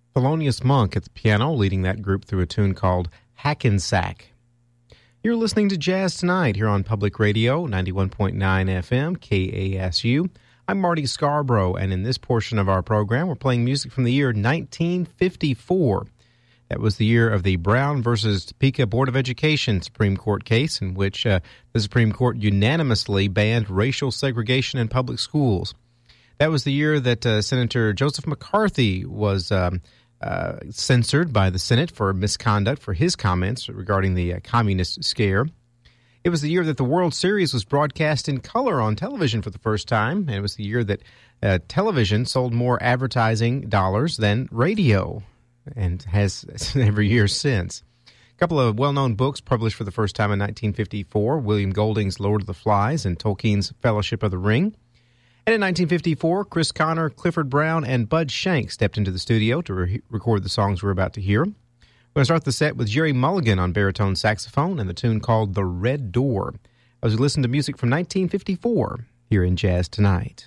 Thelonious Monk at the piano, leading that group through a tune called Hackensack. You're listening to Jazz Tonight here on Public Radio, 91.9 FM, KASU. I'm Marty Scarborough, and in this portion of our program, we're playing music from the year 1954. That was the year of the Brown versus Topeka Board of Education Supreme Court case, in which the Supreme Court unanimously banned racial segregation in public schools. That was the year that Senator Joseph McCarthy was censored by the Senate for misconduct for his comments regarding the communist scare. It was the year that the World Series was broadcast in color on television for the first time, and it was the year that television sold more advertising dollars than radio, and has every year since. A couple of well-known books published for the first time in 1954, William Golding's Lord of the Flies and Tolkien's Fellowship of the Ring. And in 1954, Chris Connor, Clifford Brown, and Bud Shank stepped into the studio to record the songs we're about to hear. We're going to start the set with Jerry Mulligan on baritone saxophone and the tune called The Red Door, as we listen to music from 1954 here in Jazz Tonight.